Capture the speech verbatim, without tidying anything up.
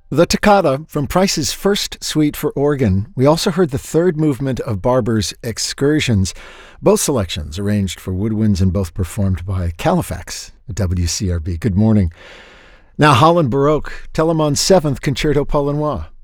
The Toccata from Price's first suite for organ. We also heard the third movement of Barber's Excursions, both selections arranged for woodwinds and both performed by Califax at W C R B. Good morning. Now Holland Baroque, Telemann's seventh Concerto Pour le Noir.